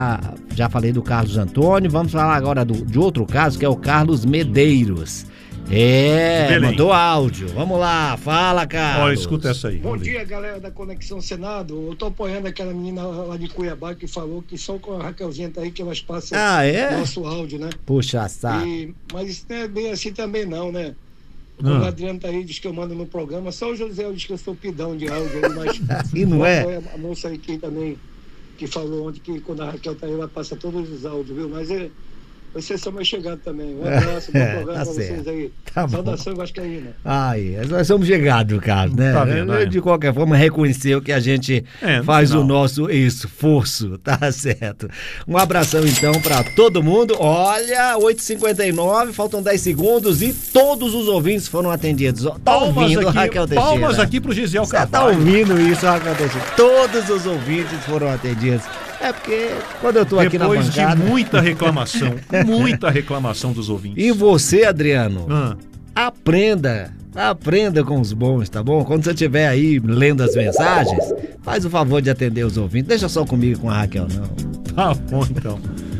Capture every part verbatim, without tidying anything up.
já falei do Carlos Antônio, vamos falar agora do, de outro caso, que é o Carlos Medeiros. É, Belém. Mandou áudio. Vamos lá, fala, Carlos. Olha, escuta essa aí. Bom dia, galera da Conexão Senado. Eu tô apoiando aquela menina lá de Cuiabá que falou que só com a Raquelzinha tá aí que elas passam ah, é? nosso áudio, né? Puxa, saco. E, mas isso não é bem assim também não, né? Quando ah. o Adriano tá aí, diz que eu mando no programa, só o José diz que eu sou pidão de áudio, mas e não é? A moça aí que também, que falou ontem que quando a Raquel tá aí, ela passa todos os áudios, viu? Mas é... Vocês são mais chegados também. Um abraço, bom programa tá pra vocês aí. Tá Saudação vascaína. Aí, nós somos chegados, Carlos, né? Tá vendo, é? De qualquer forma, reconheceu que a gente é, faz final. o nosso esforço, tá certo? Um abração, então, pra todo mundo. Olha, oito e cinquenta e nove, faltam dez segundos e todos os ouvintes foram atendidos. Tá palmas ouvindo, aqui, Raquel Teixeira? Palmas aqui pro Gisel Carvalho. Você tá ouvindo isso, Raquel Teixeira? Todos os ouvintes foram atendidos. É porque quando eu tô Depois aqui na bancada... Depois de muita reclamação, muita reclamação dos ouvintes. E você, Adriano, ah. aprenda, aprenda com os bons, tá bom? Quando você estiver aí lendo as mensagens, faz o favor de atender os ouvintes. Deixa só comigo com a Raquel, não. Tá bom, então.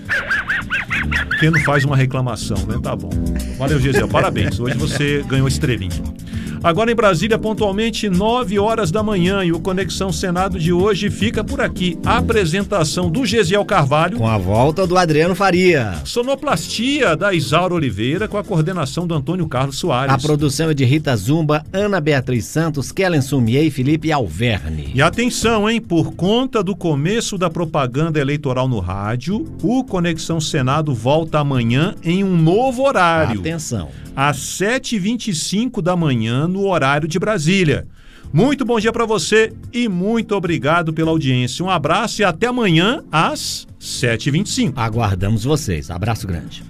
Quem não faz uma reclamação, né? Tá bom. Valeu, Gisel, parabéns. Hoje você ganhou estrelinho. Agora em Brasília, pontualmente nove horas da manhã, e o Conexão Senado de hoje fica por aqui. A apresentação do Gesiel Carvalho. Com a volta do Adriano Faria. Sonoplastia da Isaura Oliveira, com a coordenação do Antônio Carlos Soares. A produção é de Rita Zumba, Ana Beatriz Santos, Kellen Sumier e Felipe Alverne. E atenção, hein? Por conta do começo da propaganda eleitoral no rádio, o Conexão Senado volta amanhã em um novo horário. Atenção. Às sete e vinte e cinco da manhã, no horário de Brasília. Muito bom dia para você e muito obrigado pela audiência. Um abraço e até amanhã às sete e vinte e cinco. Aguardamos vocês. Abraço grande.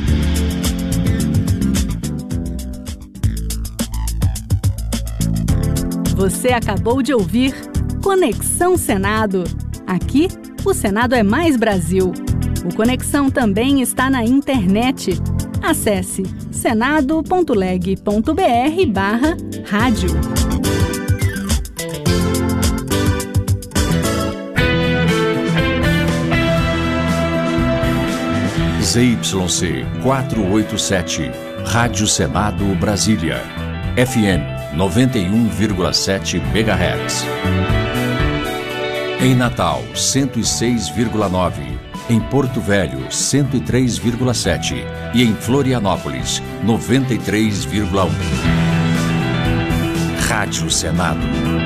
Você acabou de ouvir Conexão Senado. Aqui, o Senado é mais Brasil. O Conexão também está na internet. Acesse senado ponto leg ponto br barra rádio. Z Y C quatrocentos e oitenta e sete, Rádio Senado Brasília, F M noventa e um vírgula sete megahertz. Em Natal, cento e seis vírgula nove. Em Porto Velho, cento e três vírgula sete e em Florianópolis, noventa e três vírgula um. Rádio Senado.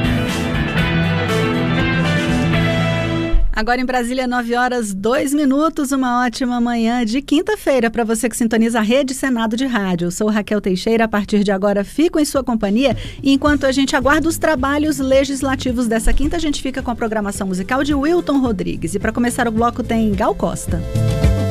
Agora em Brasília, nove horas, dois minutos, uma ótima manhã de quinta-feira para você que sintoniza a Rede Senado de Rádio. Eu sou Raquel Teixeira, a partir de agora fico em sua companhia e enquanto a gente aguarda os trabalhos legislativos dessa quinta, a gente fica com a programação musical de Wilton Rodrigues. E para começar o bloco tem Gal Costa.